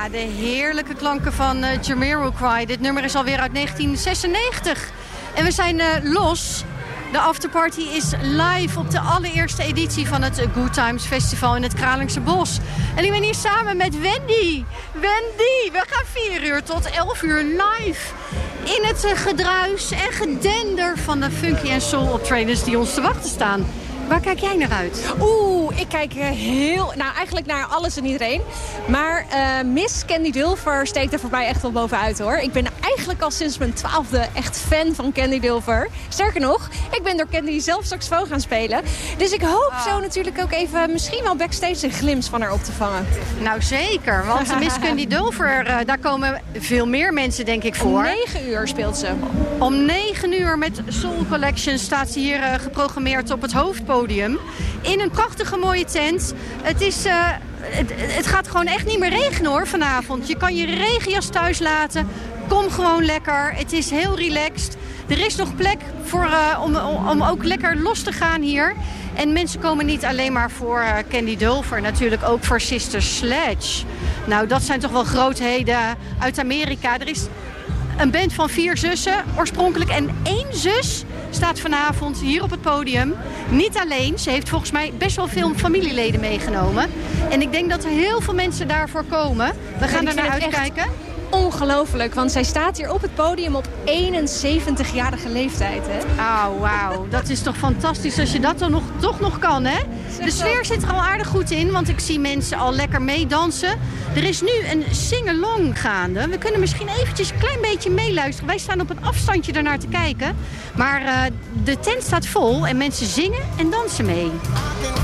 Ja, de heerlijke klanken van Jamiroquai. Dit nummer is alweer uit 1996. En we zijn los. De afterparty is live op de allereerste editie van het Good Times Festival in het Kralingse Bos. En ik ben hier samen met Wendy. Wendy, we gaan 4 uur tot 11 uur live in het gedruis en gedender van de funky en soul optredens die ons te wachten staan. Waar kijk jij naar uit? Ik kijk eigenlijk naar alles en iedereen. Maar Miss Candy Dulfer steekt er voor mij echt wel bovenuit, hoor. Ik ben eigenlijk al sinds mijn 12e echt fan van Candy Dulfer. Sterker nog, ik ben door Candy zelf saxofoon gaan spelen. Dus ik hoop zo natuurlijk ook even misschien wel backstage een glimp van haar op te vangen. Nou zeker, want Miss Candy Dulfer, daar komen veel meer mensen denk ik voor. Om 9 uur speelt ze. Om 9 uur met Soul Collection staat ze hier geprogrammeerd op het hoofdpodium. In een prachtige mooie tent. Het gaat gewoon echt niet meer regenen hoor vanavond. Je kan je regenjas thuis laten. Kom gewoon lekker. Het is heel relaxed. Er is nog plek om ook lekker los te gaan hier. En mensen komen niet alleen maar voor Candy Dulfer. Natuurlijk ook voor Sister Sledge. Nou, dat zijn toch wel grootheden uit Amerika. Er is een band van 4 zussen oorspronkelijk. En 1 zus staat vanavond hier op het podium. Niet alleen. Ze heeft volgens mij best wel veel familieleden meegenomen. En ik denk dat er heel veel mensen daarvoor komen. We gaan er naar uitkijken. Ongelooflijk, want zij staat hier op het podium op 71-jarige leeftijd. Hè? Oh, wauw. Dat is toch fantastisch als je dat dan toch nog kan, hè? De sfeer zit er al aardig goed in, want ik zie mensen al lekker meedansen. Er is nu een sing-along gaande. We kunnen misschien eventjes een klein beetje meeluisteren. Wij staan op een afstandje daarnaar te kijken. Maar de tent staat vol en mensen zingen en dansen mee.